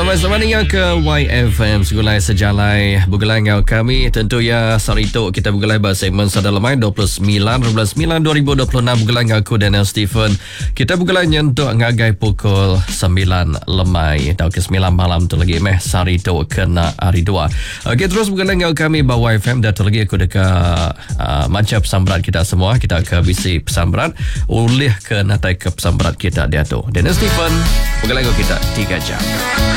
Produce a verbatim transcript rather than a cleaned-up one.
Selamat selamat dengar ke Y F M Segulai Sejalai Bergulai dengan kami. Tentu ya Sarito kita bergulai pada segmen Sadar Lemai dua puluh sembilan bulan sembilan dua ribu dua puluh enam. Bergulai dengan aku Daniel Stephen. Kita bergulai nyentuk ngagai pukul sembilan lemai atau ke sembilan malam tu lagi meh Sarito kena hari dua. Okey, terus bergulai dengan kami bawa Y F M. Dan tu lagi aku dekat uh, manca pesamberat kita semua. Kita ke bisi pesamberat ulih ke natai ke pesamberat kita dia tu. Daniel Stephen bergulai dengan kita tiga jam.